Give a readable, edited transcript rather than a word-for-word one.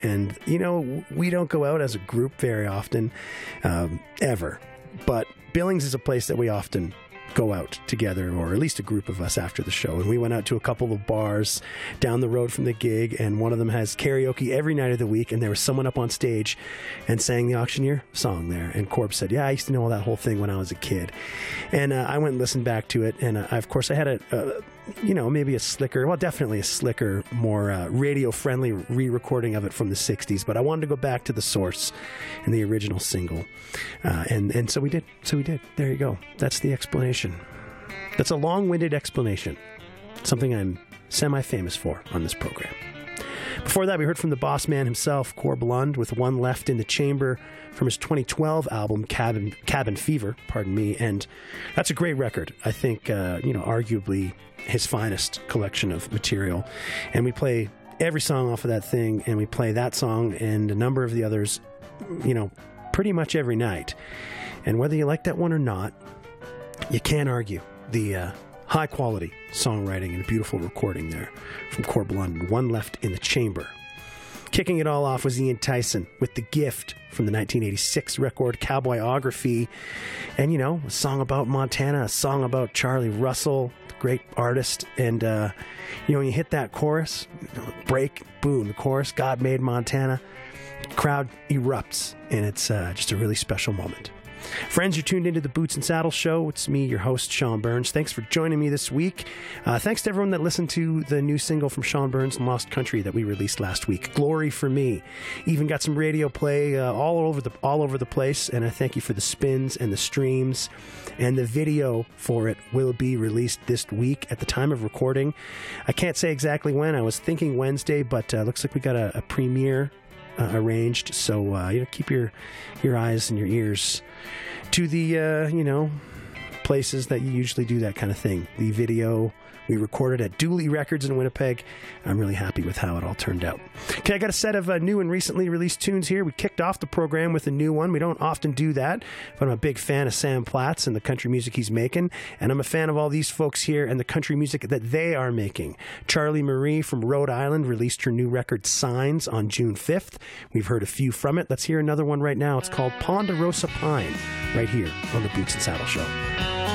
And, you know, we don't go out as a group very often, ever. But Billings is a place that we often go out together, or at least a group of us after the show. And we went out to a couple of bars down the road from the gig, and one of them has karaoke every night of the week, and there was someone up on stage and sang the Auctioneer song there. And Corb said, yeah, I used to know all that whole thing when I was a kid. And I went and listened back to it, and of course I had maybe a slicker, well, definitely a slicker, more radio-friendly re-recording of it from the 60s, but I wanted to go back to the source and the original single. And so we did. There you go. That's the explanation. That's a long-winded explanation. Something I'm semi-famous for on this program. Before that, we heard from the boss man himself, Corb Lund, with One Left in the Chamber from his 2012 album, Cabin Fever, and that's a great record. I think, arguably his finest collection of material. And we play every song off of that thing, and we play that song and a number of the others, pretty much every night. And whether you like that one or not, you can't argue the high-quality songwriting and beautiful recording there from Corb Lund, One Left in the Chamber. Kicking it all off was Ian Tyson with The Gift from the 1986 record Cowboyography. And, a song about Montana, a song about Charlie Russell, the great artist. And, when you hit that chorus, break, boom, the chorus, God Made Montana, crowd erupts, and it's just a really special moment. Friends, you're tuned into the Boots and Saddles Show. It's me, your host, Sean Burns. Thanks for joining me this week. Thanks to everyone that listened to the new single from Sean Burns and Lost Country that we released last week, Glory for Me. Even got some radio play all over the place, and I thank you for the spins and the streams. And the video for it will be released this week at the time of recording. I can't say exactly when. I was thinking Wednesday, but looks like we got a premiere arranged, so keep your eyes and your ears to the places that you usually do that kind of thing. The video we recorded at Dooley Records in Winnipeg. I'm really happy with how it all turned out. Okay, I got a set of new and recently released tunes here. We kicked off the program with a new one. We don't often do that, but I'm a big fan of Sam Platts and the country music he's making, and I'm a fan of all these folks here and the country music that they are making. Charlie Marie from Rhode Island released her new record Signs on June 5th. We've heard a few from it. Let's hear another one right now. It's called Ponderosa Pine, right here on the Boots and Saddle Show.